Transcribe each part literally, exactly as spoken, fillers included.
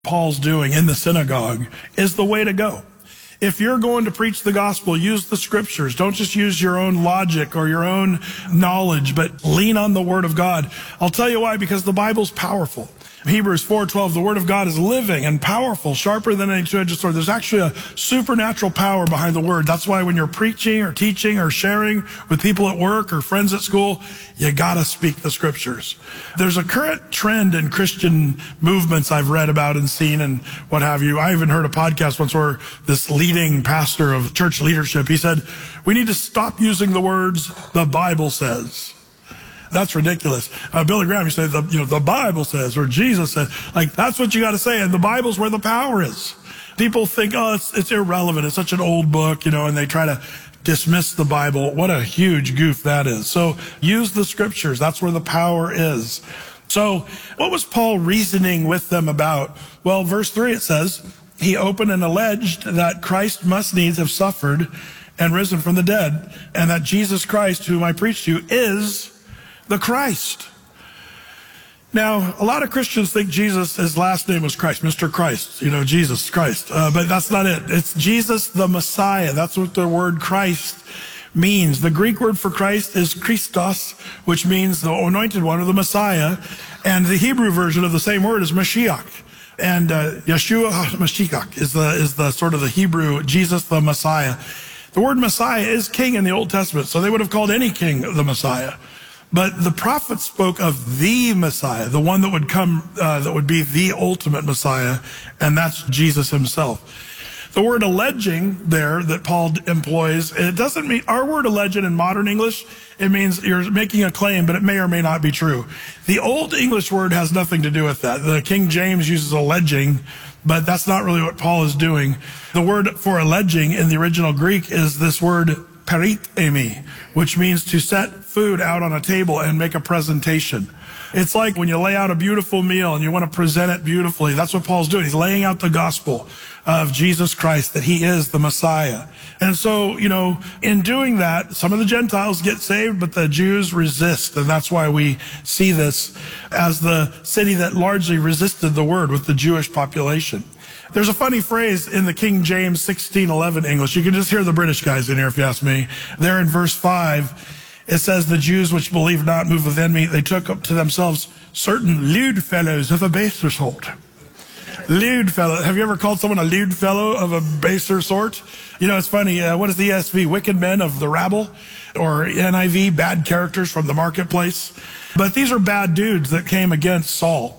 Paul's doing in the synagogue is the way to go. If you're going to preach the gospel, use the scriptures. Don't just use your own logic or your own knowledge, but lean on the word of God. I'll tell you why, because the Bible's powerful. Hebrews four twelve, the word of God is living and powerful, sharper than any two-edged sword. There's actually a supernatural power behind the word. That's why when you're preaching or teaching or sharing with people at work or friends at school, you gotta speak the scriptures. There's a current trend in Christian movements I've read about and seen and what have you. I even heard a podcast once where this leading pastor of church leadership, he said, we need to stop using the words, the Bible says. That's ridiculous. Uh, Billy Graham, you say, the, you know, the Bible says, or Jesus said, like, that's what you got to say. And the Bible's where the power is. People think, oh, it's, it's irrelevant. It's such an old book, you know, and they try to dismiss the Bible. What a huge goof that is. So use the scriptures. That's where the power is. So what was Paul reasoning with them about? Well, verse three, it says, he opened and alleged that Christ must needs have suffered and risen from the dead, and that Jesus Christ, whom I preach to you, is the Christ. Now, a lot of Christians think Jesus, his last name was Christ, Mister Christ, you know, Jesus Christ. Uh, but that's not it. It's Jesus the Messiah. That's what the word Christ means. The Greek word for Christ is Christos, which means the anointed one or the Messiah. And the Hebrew version of the same word is Mashiach. And uh, Yeshua Mashiach is the, is the sort of the Hebrew Jesus the Messiah. The word Messiah is king in the Old Testament, so they would have called any king the Messiah. But the prophet spoke of the Messiah, the one that would come, uh, that would be the ultimate Messiah, and that's Jesus himself. The word alleging there that Paul employs, it doesn't mean, our word alleging in modern English, it means you're making a claim, but it may or may not be true. The Old English word has nothing to do with that. The King James uses alleging, but that's not really what Paul is doing. The word for alleging in the original Greek is this word peritemi, which means to set food out on a table and make a presentation. It's like when you lay out a beautiful meal and you want to present it beautifully. That's what Paul's doing. He's laying out the gospel of Jesus Christ, that he is the Messiah. And so, you know, in doing that, some of the Gentiles get saved, but the Jews resist. And that's why we see this as the city that largely resisted the word with the Jewish population. There's a funny phrase in the King James sixteen eleven English. You can just hear the British guys in here if you ask me. There in verse five, it says, the Jews which believed not moved within me, they took up to themselves certain lewd fellows of a baser sort. Lewd fellow. Have you ever called someone a lewd fellow of a baser sort? You know, it's funny. Uh, what is the E S V? Wicked men of the rabble, or N I V, bad characters from the marketplace. But these are bad dudes that came against Saul.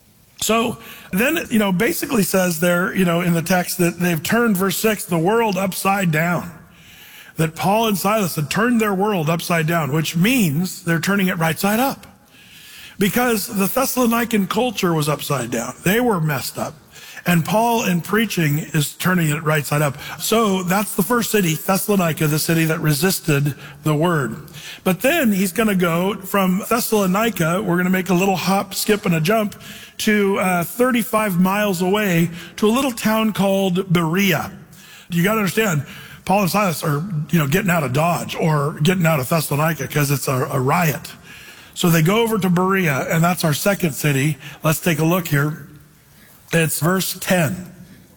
So then, you know, basically says there, you know, in the text that they've turned, verse six, the world upside down. That Paul and Silas had turned their world upside down, which means they're turning it right side up. Because the Thessalonican culture was upside down. They were messed up. And Paul in preaching is turning it right side up. So that's the first city, Thessalonica, the city that resisted the word. But then he's going to go from Thessalonica, we're going to make a little hop, skip, and a jump to uh, thirty-five miles away to a little town called Berea. You got to understand, Paul and Silas are, you know, getting out of Dodge or getting out of Thessalonica because it's a, a riot. So they go over to Berea, and that's our second city. Let's take a look here. It's verse ten.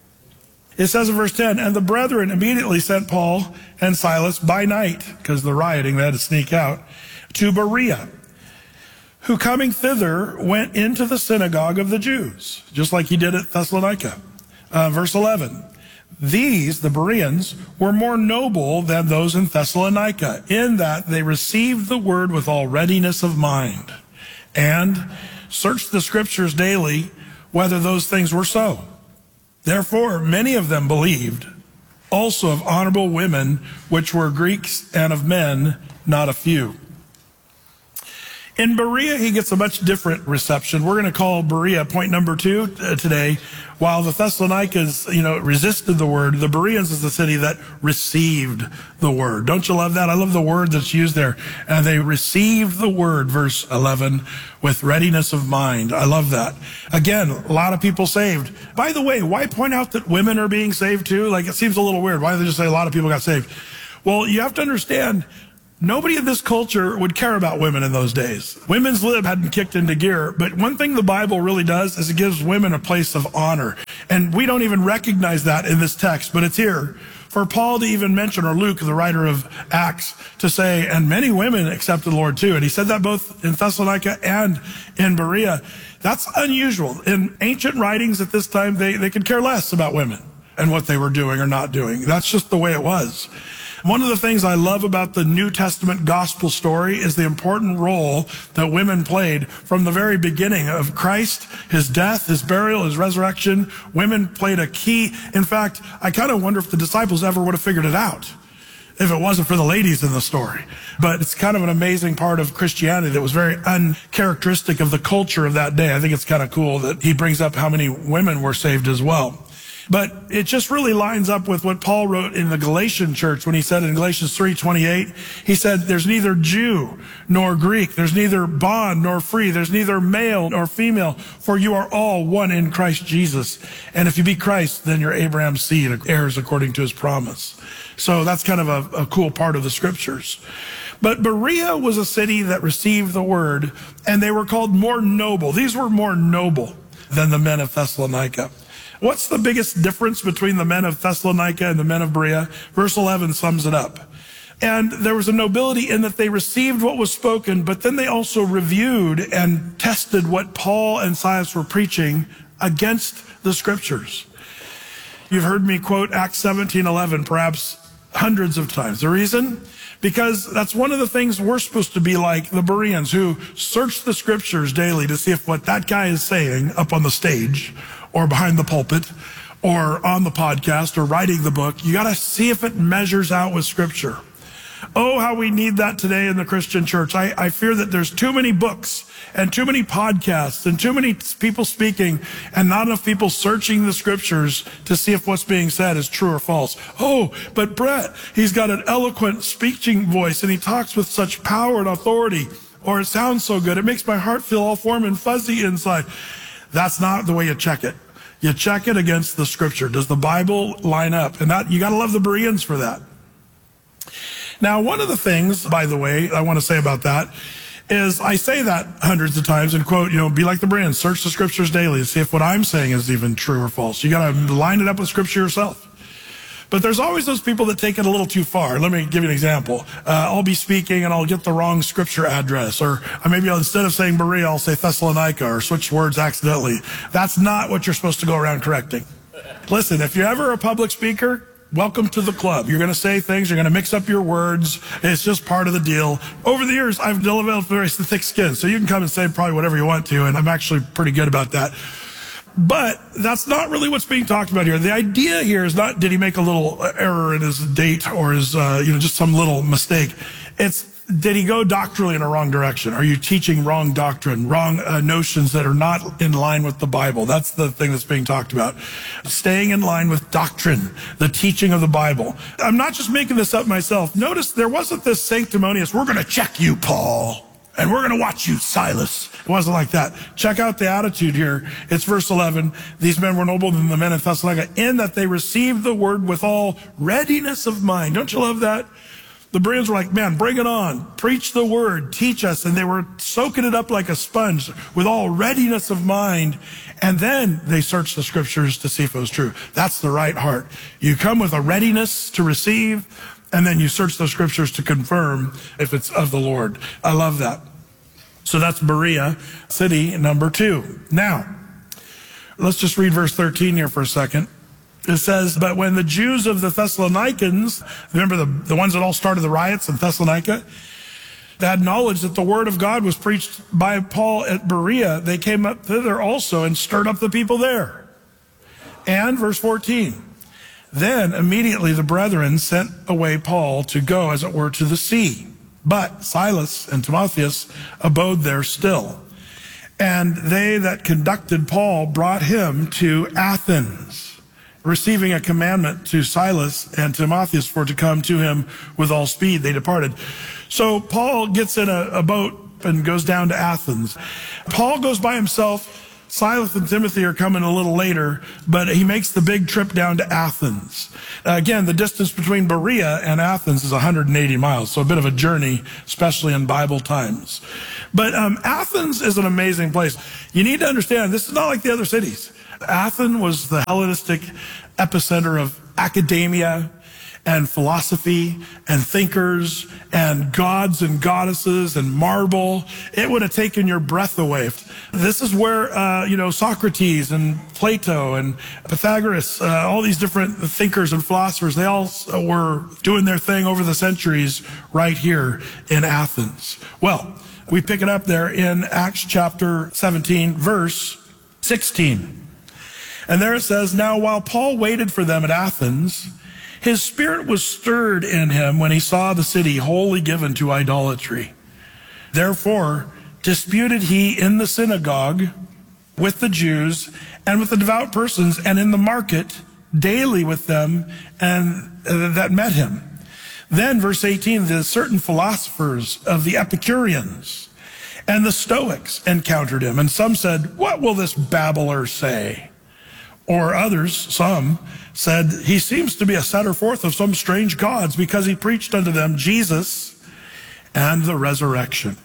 It says in verse ten, and the brethren immediately sent Paul and Silas by night, because the rioting, they had to sneak out, to Berea, who coming thither went into the synagogue of the Jews, just like he did at Thessalonica. Uh, verse eleven, these, the Bereans, were more noble than those in Thessalonica, in that they received the word with all readiness of mind, and searched the scriptures daily, whether those things were so. Therefore, many of them believed, also of honorable women, which were Greeks, and of men, not a few. In Berea, he gets a much different reception. We're going to call Berea point number two uh, today. While the Thessalonians, you know, resisted the word, the Bereans is the city that received the word. Don't you love that? I love the word that's used there. And they received the word, verse eleven, with readiness of mind. I love that. Again, a lot of people saved. By the way, why point out that women are being saved too? Like, it seems a little weird. Why do they just say a lot of people got saved? Well, you have to understand, Nobody in this culture would care about women in those days. Women's lib hadn't kicked into gear, but one thing the Bible really does is it gives women a place of honor. And we don't even recognize that in this text, but it's here. For Paul to even mention, or Luke, the writer of Acts, to say, and many women accepted the Lord too. And he said that both in Thessalonica and in Berea. That's unusual. In ancient writings at this time, they, they could care less about women and what they were doing or not doing. That's just the way it was. One of the things I love about the New Testament gospel story is the important role that women played from the very beginning of Christ, his death, his burial, his resurrection. Women played a key. In fact, I kind of wonder if the disciples ever would have figured it out if it wasn't for the ladies in the story. But it's kind of an amazing part of Christianity that was very uncharacteristic of the culture of that day. I think it's kind of cool that he brings up how many women were saved as well. But it just really lines up with what Paul wrote in the Galatian church when he said in Galatians three twenty-eight, he said, there's neither Jew nor Greek, there's neither bond nor free, there's neither male nor female, for you are all one in Christ Jesus. And if you be Christ, then you're Abraham's seed, heirs according to his promise. So that's kind of a, a cool part of the scriptures. But Berea was a city that received the word, and they were called more noble. These were more noble than the men of Thessalonica. What's the biggest difference between the men of Thessalonica and the men of Berea? Verse eleven sums it up. And there was a nobility in that they received what was spoken, but then they also reviewed and tested what Paul and Silas were preaching against the scriptures. You've heard me quote Acts seventeen eleven perhaps hundreds of times. The reason? Because that's one of the things we're supposed to be like the Bereans, who search the scriptures daily to see if what that guy is saying up on the stage or behind the pulpit or on the podcast or writing the book, you got to see if it measures out with scripture. Oh, how we need that today in the Christian church. I, I fear that there's too many books and too many podcasts and too many people speaking and not enough people searching the scriptures to see if what's being said is true or false. Oh, but Brett, he's got an eloquent speaking voice and he talks with such power and authority, or it sounds so good. It makes my heart feel all warm and fuzzy inside. That's not the way you check it. You check it against the scripture. Does the Bible line up? And that, you got to love the Bereans for that. Now, one of the things, by the way, I want to say about that is I say that hundreds of times and quote, you know, be like the Bereans, search the scriptures daily to see if what I'm saying is even true or false. You got to line it up with scripture yourself. But there's always those people that take it a little too far. Let me give you an example. Uh, I'll be speaking and I'll get the wrong scripture address, or maybe I'll, instead of saying Berea, I'll say Thessalonica, or switch words accidentally. That's not what you're supposed to go around correcting. Listen, if you're ever a public speaker, welcome to the club. You're going to say things. You're going to mix up your words. It's just part of the deal. Over the years, I've developed very thick skin, so you can come and say probably whatever you want to, and I'm actually pretty good about that. But that's not really what's being talked about here. The idea here is not, did he make a little error in his date or his, uh, you know, just some little mistake. It's, did he go doctrinally in a wrong direction? Are you teaching wrong doctrine, wrong uh, notions that are not in line with the Bible? That's the thing that's being talked about. Staying in line with doctrine, the teaching of the Bible. I'm not just making this up myself. Notice there wasn't this sanctimonious, we're going to check you, Paul, and we're going to watch you, Silas. It wasn't like that. Check out the attitude here. It's verse eleven. These men were noble than the men in Thessalonica, in that they received the word with all readiness of mind. Don't you love that? The Bereans were like, man, bring it on. Preach the word. Teach us. And they were soaking it up like a sponge with all readiness of mind. And then they searched the scriptures to see if it was true. That's the right heart. You come with a readiness to receive, and then you search the scriptures to confirm if it's of the Lord. I love that. So that's Berea, city number two. Now, let's just read verse thirteen here for a second. It says, but when the Jews of the Thessalonians, remember the, the ones that all started the riots in Thessalonica, they had knowledge that the word of God was preached by Paul at Berea, they came up thither also and stirred up the people there. And verse fourteen, then immediately the brethren sent away Paul to go, as it were, to the sea. But Silas and Timotheus abode there still. And they that conducted Paul brought him to Athens, receiving a commandment to Silas and Timotheus for to come to him with all speed. They departed. So Paul gets in a, a boat and goes down to Athens. Paul goes by himself. Silas and Timothy are coming a little later, but he makes the big trip down to Athens. Uh, again, the distance between Berea and Athens is one hundred eighty miles, so a bit of a journey, especially in Bible times. But um, Athens is an amazing place. You need to understand, this is not like the other cities. Athens was the Hellenistic epicenter of academia and philosophy and thinkers and gods and goddesses and marble. It would have taken your breath away. This is where, uh, you know, Socrates and Plato and Pythagoras, uh, all these different thinkers and philosophers, they all were doing their thing over the centuries right here in Athens. Well, we pick it up there in Acts chapter seventeen, verse sixteen. And there it says, "Now while Paul waited for them at Athens, his spirit was stirred in him when he saw the city wholly given to idolatry. Therefore, disputed he in the synagogue with the Jews and with the devout persons, and in the market daily with them and uh, that met him. Then, verse eighteen, the certain philosophers of the Epicureans and the Stoics encountered him, and some said, 'What will this babbler say?' Or others, some, said, 'He seems to be a setter forth of some strange gods, because he preached unto them Jesus and the resurrection.'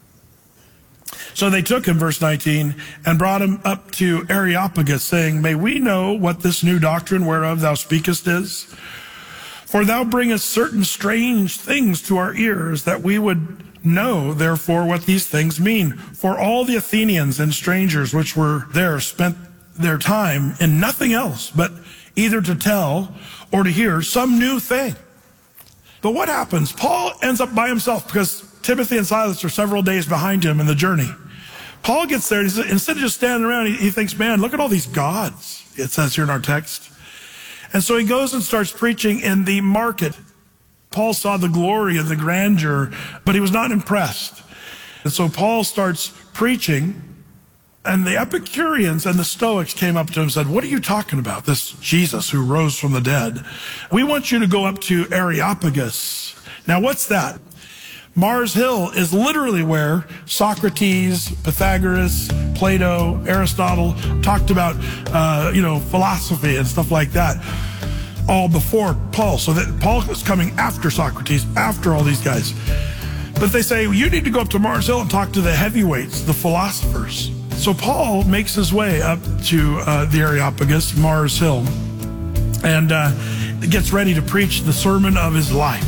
So they took him, verse nineteen, and brought him up to Areopagus, saying, 'May we know what this new doctrine whereof thou speakest is? For thou bringest certain strange things to our ears, that we would know, therefore, what these things mean. For all the Athenians and strangers which were there spent their time in nothing else, but either to tell or to hear some new thing.'" But what happens? Paul ends up by himself, because Timothy and Silas are several days behind him in the journey. Paul gets there, and instead of just standing around, he, he thinks, man, look at all these gods, it says here in our text. And so he goes and starts preaching in the market. Paul saw the glory and the grandeur, but he was not impressed. And so Paul starts preaching, and the Epicureans and the Stoics came up to him and said, "What are you talking about, this Jesus who rose from the dead? We want you to go up to Areopagus." Now, what's that? Mars Hill is literally where Socrates, Pythagoras, Plato, Aristotle talked about, uh, you know, philosophy and stuff like that, all before Paul. So that Paul is coming after Socrates, after all these guys. But they say, you need to go up to Mars Hill and talk to the heavyweights, the philosophers. So Paul makes his way up to uh, the Areopagus, Mars Hill, and uh, gets ready to preach the sermon of his life.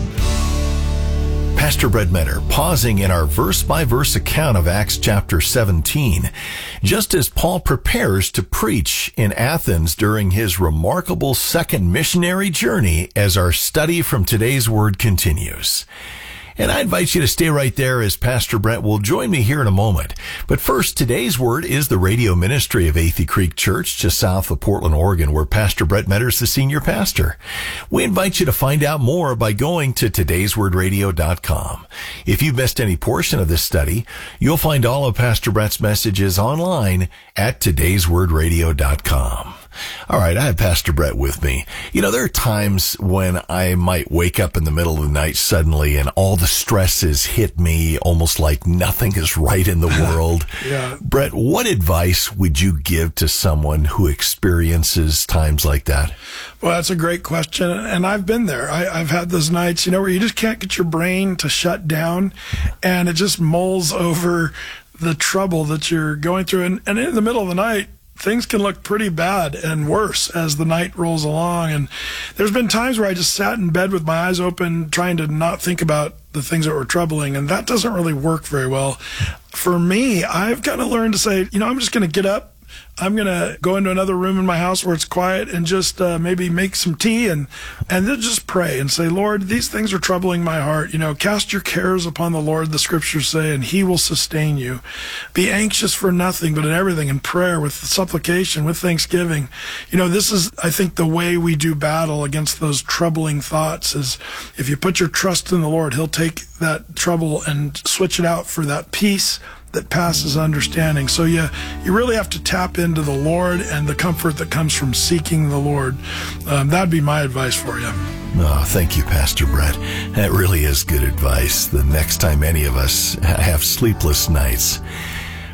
Pastor Brett Menner pausing in our verse-by-verse account of Acts chapter seventeen, just as Paul prepares to preach in Athens during his remarkable second missionary journey, as our study from today's word continues. And I invite you to stay right there, as Pastor Brett will join me here in a moment. But first, today's word is the radio ministry of Athey Creek Church, just south of Portland, Oregon, where Pastor Brett Menner is the senior pastor. We invite you to find out more by going to todays word radio dot com. If you've missed any portion of this study, you'll find all of Pastor Brett's messages online at todays word radio dot com. All right, I have Pastor Brett with me. You know, there are times when I might wake up in the middle of the night suddenly and all the stresses hit me, almost like nothing is right in the world. Yeah. Brett, what advice would you give to someone who experiences times like that? Well, that's a great question, and I've been there. I, I've had those nights, you know, where you just can't get your brain to shut down, and it just mulls over the trouble that you're going through. And, and in the middle of the night, things can look pretty bad and worse as the night rolls along. And there's been times where I just sat in bed with my eyes open, trying to not think about the things that were troubling, and that doesn't really work very well. For me, I've got to learn to say, you know, I'm just going to get up. I'm going to go into another room in my house where it's quiet and just uh, maybe make some tea and and then just pray and say, Lord, these things are troubling my heart. You know, cast your cares upon the Lord, the scriptures say, and he will sustain you. Be anxious for nothing, but in everything, in prayer, with supplication, with thanksgiving. You know, this is, I think, the way we do battle against those troubling thoughts is if you put your trust in the Lord, he'll take that trouble and switch it out for that peace that passes understanding. So you, you really have to tap into the Lord and the comfort that comes from seeking the Lord. Um, that'd be my advice for you. Oh, thank you, Pastor Brett. That really is good advice the next time any of us have sleepless nights.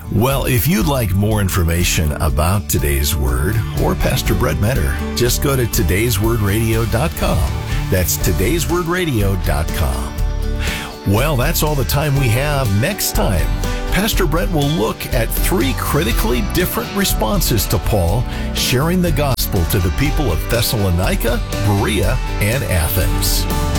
Well, if you'd like more information about Today's Word or Pastor Brett Metter, just go to todays word radio dot com. That's todays word radio dot com. Well, that's all the time we have. Next time, Pastor Brett will look at three critically different responses to Paul sharing the gospel to the people of Thessalonica, Berea, and Athens.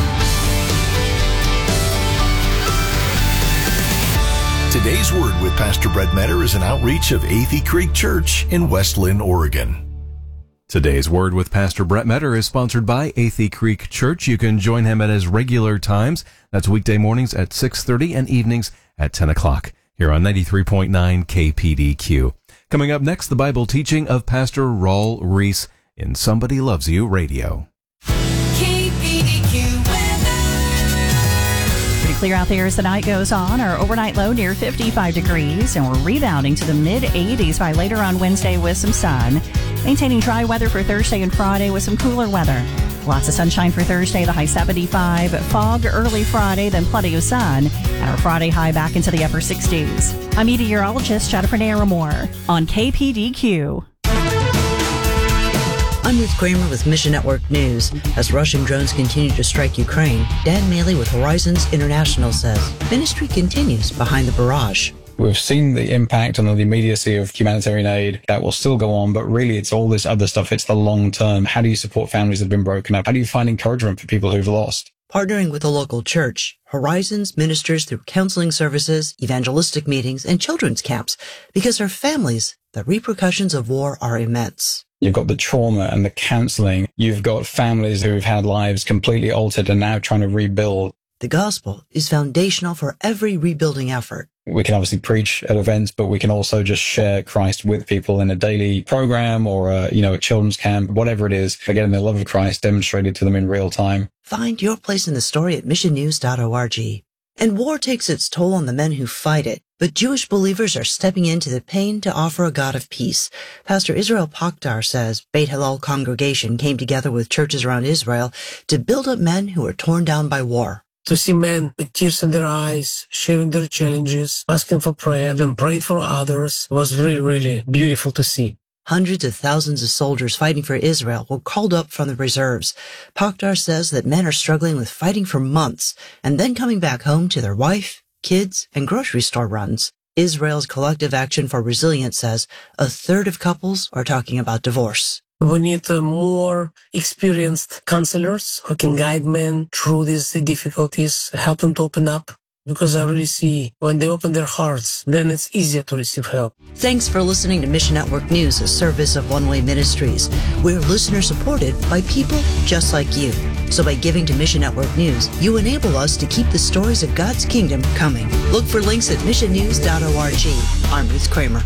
Today's Word with Pastor Brett Metter is an outreach of Athey Creek Church in West Linn, Oregon. Today's Word with Pastor Brett Metter is sponsored by Athey Creek Church. You can join him at his regular times. That's weekday mornings at six thirty and evenings at ten o'clock here on ninety-three point nine K P D Q. Coming up next, the Bible teaching of Pastor Raul Reese in Somebody Loves You Radio. K P D Q weather. Pretty clear out there as the night goes on. Our overnight low near fifty-five degrees, and we're rebounding to the mid eighties by later on Wednesday with some sun. Maintaining dry weather for Thursday and Friday with some cooler weather. Lots of sunshine for Thursday, the high seventy-five. Fog early Friday, then plenty of sun. And our Friday high back into the upper sixties. I'm meteorologist Jennifer Naramore on K P D Q. I'm Ruth Kramer with Mission Network News. As Russian drones continue to strike Ukraine, Dan Maley with Horizons International says ministry continues behind the barrage. We've seen the impact and the immediacy of humanitarian aid. That will still go on, but really it's all this other stuff. It's the long term. How do you support families that have been broken up? How do you find encouragement for people who've lost? Partnering with a local church, Horizons ministers through counseling services, evangelistic meetings, and children's camps because for families, the repercussions of war are immense. You've got the trauma and the counseling. You've got families who've had lives completely altered and now trying to rebuild. The gospel is foundational for every rebuilding effort. We can obviously preach at events, but we can also just share Christ with people in a daily program or a, you know, a children's camp, whatever it is. Again, the love of Christ demonstrated to them in real time. Find your place in the story at mission news dot org. And war takes its toll on the men who fight it, but Jewish believers are stepping into the pain to offer a God of peace. Pastor Israel Pakdar says Beit Hillel congregation came together with churches around Israel to build up men who were torn down by war. To see men with tears in their eyes, sharing their challenges, asking for prayer, and praying for others was really, really beautiful to see. Hundreds of thousands of soldiers fighting for Israel were called up from the reserves. Pakdar says that men are struggling with fighting for months and then coming back home to their wife, kids, and grocery store runs. Israel's Collective Action for Resilience says a third of couples are talking about divorce. We need uh, more experienced counselors who can guide men through these difficulties, help them to open up. Because I really see when they open their hearts, then it's easier to receive help. Thanks for listening to Mission Network News, a service of One Way Ministries. We're listener supported by people just like you. So by giving to Mission Network News, you enable us to keep the stories of God's kingdom coming. Look for links at mission news dot org. I'm Ruth Kramer.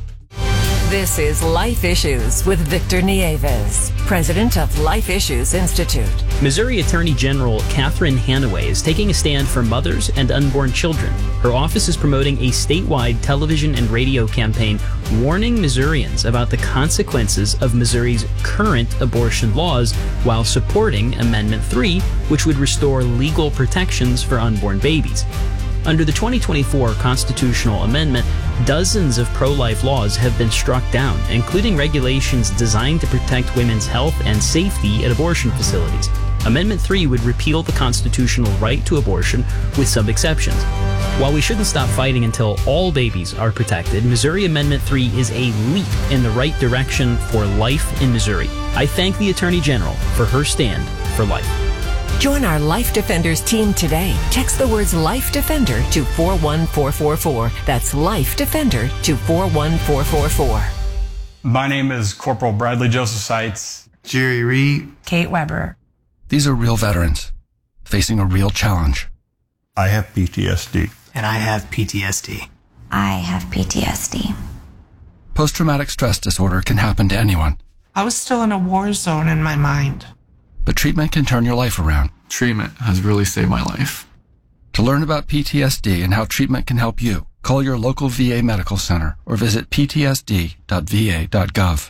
This is Life Issues with Victor Nieves, president of Life Issues Institute. Missouri Attorney General Catherine Hanaway is taking a stand for mothers and unborn children. Her office is promoting a statewide television and radio campaign warning Missourians about the consequences of Missouri's current abortion laws while supporting Amendment three, which would restore legal protections for unborn babies. Under the twenty twenty-four constitutional amendment, dozens of pro-life laws have been struck down, including regulations designed to protect women's health and safety at abortion facilities. Amendment three would repeal the constitutional right to abortion with some exceptions. While we shouldn't stop fighting until all babies are protected, Missouri Amendment three is a leap in the right direction for life in Missouri. I thank the Attorney General for her stand for life. Join our Life Defenders team today. Text the words Life Defender to four one four four four. That's Life Defender to four one four four four. My name is Corporal Bradley Joseph Seitz. Jerry Reed. Kate Weber. These are real veterans facing a real challenge. I have P T S D. And I have P T S D. I have P T S D. Post-traumatic stress disorder can happen to anyone. I was still in a war zone in my mind. But treatment can turn your life around. Treatment has really saved my life. To learn about P T S D and how treatment can help you, call your local V A medical center or visit p t s d dot v a dot gov.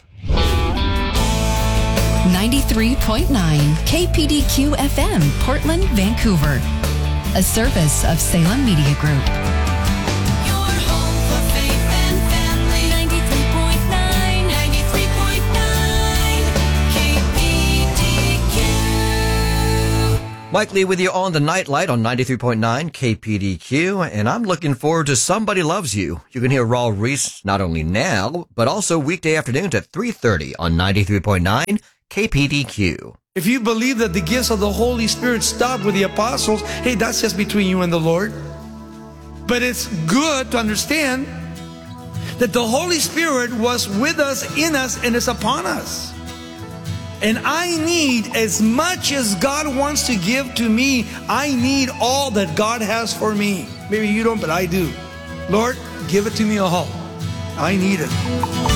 ninety-three point nine K P D Q F M, Portland, Vancouver. A service of Salem Media Group. Your home for faith and Mike Lee with you on the Nightlight on ninety-three point nine K P D Q, and I'm looking forward to Somebody Loves You. You can hear Raul Reese not only now, but also weekday afternoons at three thirty on ninety-three point nine K P D Q. If you believe that the gifts of the Holy Spirit stopped with the apostles, hey, that's just between you and the Lord. But it's good to understand that the Holy Spirit was with us, in us, and is upon us. And I need, as much as God wants to give to me, I need all that God has for me. Maybe you don't, but I do. Lord, give it to me all. I need it.